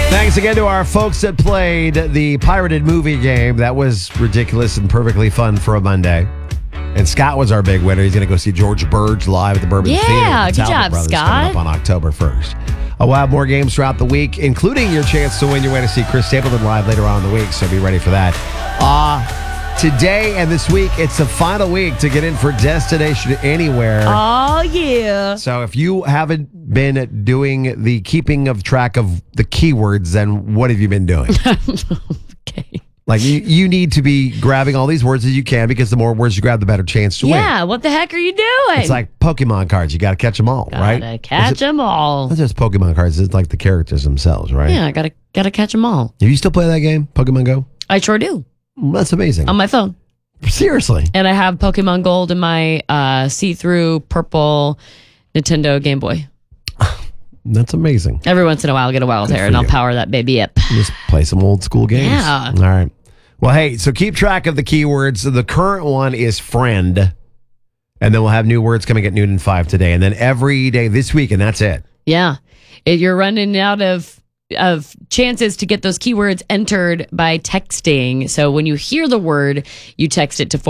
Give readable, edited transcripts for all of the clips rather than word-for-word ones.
Thanks again to our folks that played the pirated movie game. That was ridiculous and perfectly fun for a Monday. And Scott was our big winner. He's going to go see George Burge live at the Bourbon Theater. Yeah, The good Talbot job, Brothers Scott. coming up on October 1st. We'll have more games throughout the week, including your chance to win your way to see Chris Stapleton live later on in the week, so be ready for that. Today and this week, it's the final week to get in for Destination Anywhere. Oh, yeah. So if you haven't been doing the keeping of track of the keywords, then what have you been doing? Okay. Like you need to be grabbing all these words as you can, because the more words you grab, the better chance to win. Yeah, what the heck are you doing? It's like Pokemon cards. You got to catch them all, right? Gotta catch them all. Not just Pokemon cards. It's like the characters themselves, right? Yeah, I gotta catch them all. Do you still play that game, Pokemon Go? I sure do. That's amazing. On my phone. Seriously. And I have Pokemon Gold in my see-through purple Nintendo Game Boy. That's amazing. Every once in a while, I'll get a wild hair and I'll power that baby up. Just play some old school games. Yeah. All right. Well, hey, so keep track of the keywords. The current one is friend. And then we'll have new words coming at noon and 5 today. And then every day this week, and that's it. Yeah. You're running out of chances to get those keywords entered by texting. So when you hear the word, you text it to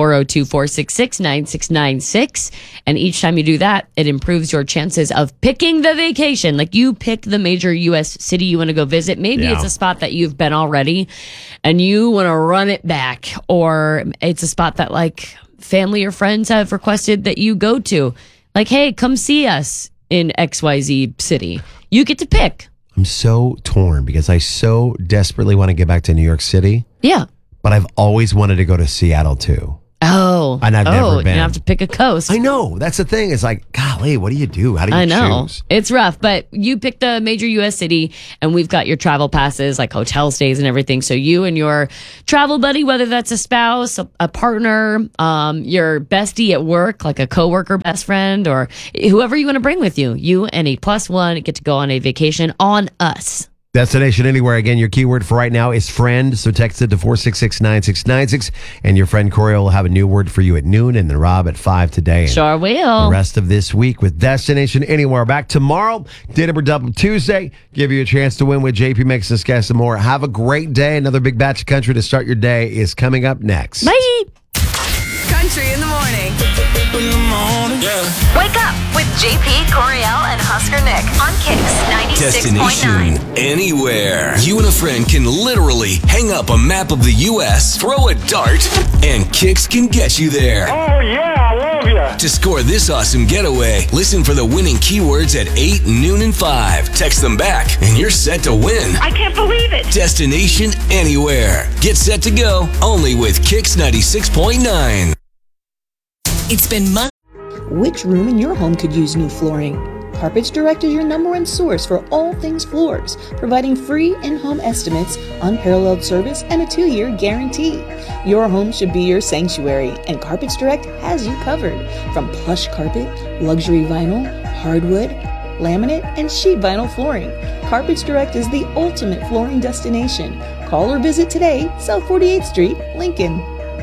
402-466-9696. And each time you do that, it improves your chances of picking the vacation. Like you pick the major U.S. city you want to go visit. Maybe it's a spot that you've been already and you want to run it back. Or it's a spot that like family or friends have requested that you go to. Like, hey, come see us in XYZ city. You get to pick. I'm so torn because I so desperately want to get back to New York City. Yeah. But I've always wanted to go to Seattle too. Oh. And I've never been. You have to pick a coast. I know. That's the thing. It's like, golly, what do you do? How do you choose? It's rough, but you pick the major U.S. city, and we've got your travel passes, like hotel stays and everything. So you and your travel buddy, whether that's a spouse, a partner, your bestie at work, like a coworker best friend, or whoever you want to bring with you, you and a +1 get to go on a vacation on us. Destination Anywhere. Again, your keyword for right now is friend. So text it to 466-9696. And your friend Corey will have a new word for you at noon, and then Rob at 5 today. And sure will. The rest of this week with Destination Anywhere. Back tomorrow, Dinner Double Tuesday. Give you a chance to win with JP Makes Us Guess and more. Have a great day. Another big batch of country to start your day is coming up next. Bye. Country in the morning. Yeah. Wake up with JP, Coriel, and Husker Nick on Kicks 96.9. Destination Anywhere. You and a friend can literally hang up a map of the U.S., throw a dart, and Kicks can get you there. Oh, yeah, I love you. To score this awesome getaway, listen for the winning keywords at 8, noon, and 5. Text them back, and you're set to win. I can't believe it. Destination Anywhere. Get set to go, only with Kicks 96.9. It's been months. Which room in your home could use new flooring? Carpets Direct is your #1 source for all things floors, providing free in-home estimates, unparalleled service, and a 2-year guarantee. Your home should be your sanctuary, and Carpets Direct has you covered. From plush carpet, luxury vinyl, hardwood, laminate, and sheet vinyl flooring, Carpets Direct is the ultimate flooring destination. Call or visit today, South 48th Street, Lincoln.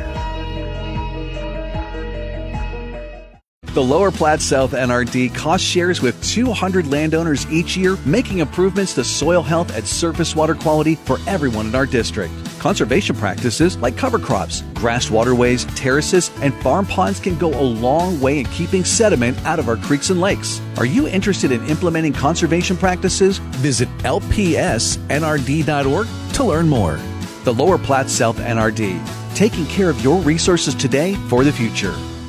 The Lower Platte South NRD cost shares with 200 landowners each year, making improvements to soil health and surface water quality for everyone in our district. Conservation practices like cover crops, grassed waterways, terraces, and farm ponds can go a long way in keeping sediment out of our creeks and lakes. Are you interested in implementing conservation practices? Visit lpsnrd.org to learn more. The Lower Platte South NRD, taking care of your resources today for the future.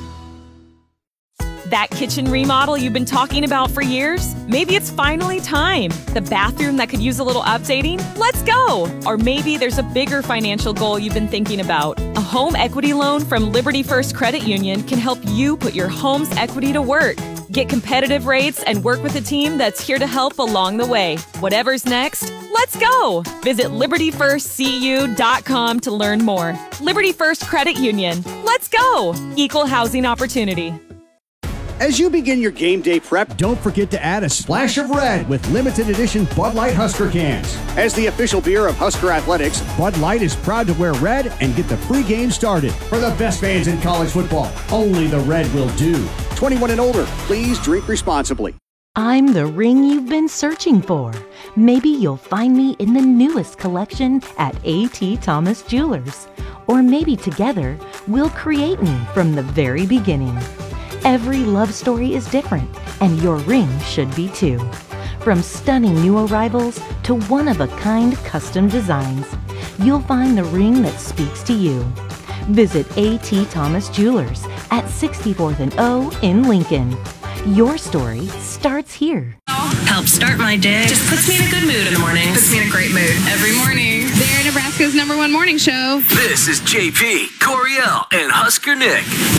That kitchen remodel you've been talking about for years? Maybe it's finally time. The bathroom that could use a little updating? Let's go! Or maybe there's a bigger financial goal you've been thinking about. A home equity loan from Liberty First Credit Union can help you put your home's equity to work. Get competitive rates and work with a team that's here to help along the way. Whatever's next, let's go! Visit LibertyFirstCU.com to learn more. Liberty First Credit Union. Let's go! Equal housing opportunity. As you begin your game day prep, don't forget to add a splash of red with limited edition Bud Light Husker cans. As the official beer of Husker Athletics, Bud Light is proud to wear red and get the pregame started. For the best fans in college football, only the red will do. 21 and older, please drink responsibly. I'm the ring you've been searching for. Maybe you'll find me in the newest collection at A.T. Thomas Jewelers. Or maybe together, we'll create me from the very beginning. Every love story is different, and your ring should be too. From stunning new arrivals to one-of-a-kind custom designs, you'll find the ring that speaks to you. Visit A.T. Thomas Jewelers at 64th and O in Lincoln. Your story starts here. Helps start my day. Just puts me in a good mood in the morning. Puts me in a great mood every morning. They're Nebraska's #1 morning show. This is JP, Coriel, and Husker Nick.